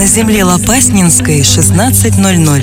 земле Лопаснинской, 16:00.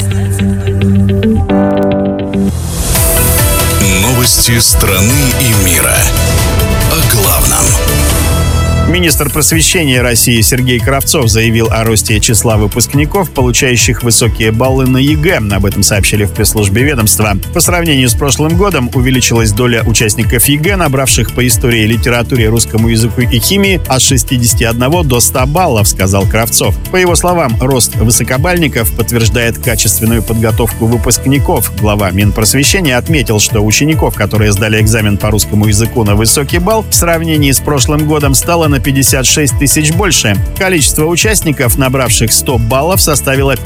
Новости страны и мира. О главном. Министр просвещения России Сергей Кравцов заявил о росте числа выпускников, получающих высокие баллы на ЕГЭ. Об этом сообщили в пресс-службе ведомства. По сравнению с прошлым годом увеличилась доля участников ЕГЭ, набравших по истории, литературе, русскому языку и химии от 61 до 100 баллов, сказал Кравцов. По его словам, рост высокобальников подтверждает качественную подготовку выпускников. Глава Минпросвещения отметил, что учеников, которые сдали экзамен по русскому языку на высокий балл, в сравнении с прошлым годом стало на 56 тысяч больше. Количество участников, набравших 100 баллов, составило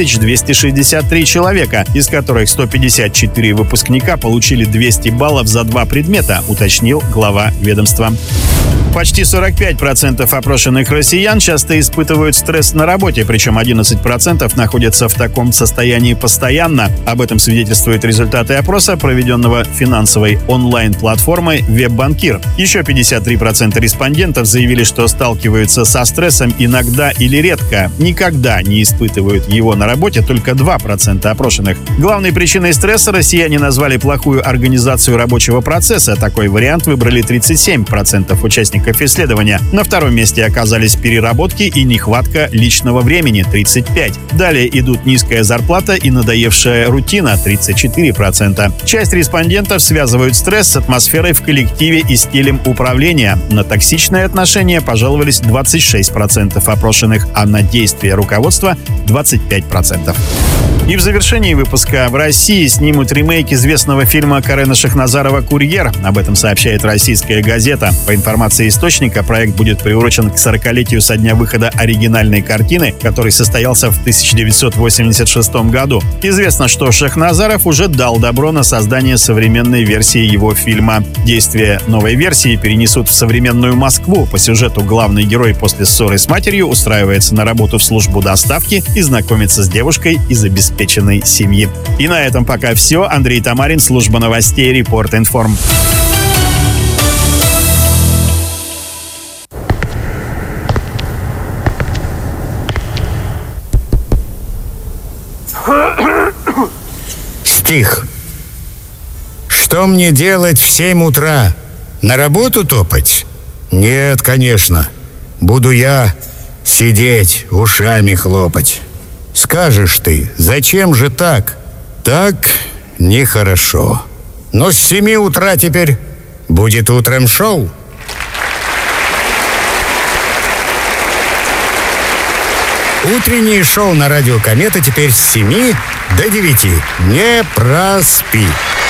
5263 человека, из которых 154 выпускника получили 200 баллов за 2 предмета, уточнил глава ведомства. Почти 45% опрошенных россиян часто испытывают стресс на работе, причем 11% находятся в таком состоянии постоянно. Об этом свидетельствуют результаты опроса, проведенного финансовой онлайн-платформой WebBankir. Еще 53% респондентов заявили, что сталкиваются со стрессом иногда или редко. Никогда не испытывают его на работе только 2% опрошенных. Главной причиной стресса россияне назвали плохую организацию рабочего процесса. Такой вариант выбрали 37% участников исследования. На втором месте оказались переработки и нехватка личного времени – 35%. Далее идут низкая зарплата и надоевшая рутина – 34%. Часть респондентов связывают стресс с атмосферой в коллективе и стилем управления. На токсичное отношение пожаловались 26% опрошенных, а на действия руководства – 25%. И в завершении выпуска: в России снимут ремейк известного фильма Карена Шахназарова «Курьер». Об этом сообщает российская газета. По информации источника, проект будет приурочен к 40-летию со дня выхода оригинальной картины, который состоялся в 1986 году. Известно, что Шахназаров уже дал добро на создание современной версии его фильма. Действие новой версии перенесут в современную Москву. По сюжету главный герой после ссоры с матерью устраивается на работу в службу доставки и знакомится с девушкой из обеспеченной семьи. И на этом пока все. Андрей Тамарин, служба новостей Report Inform. Стих. Что мне делать в 7 утра? На работу топать? Нет, конечно. Буду я сидеть, ушами хлопать. Скажешь ты, зачем же так? Так нехорошо. Но с 7 утра теперь будет утром шоу. Утреннее шоу на радио «Комета» теперь с 7 до 9. Не проспи.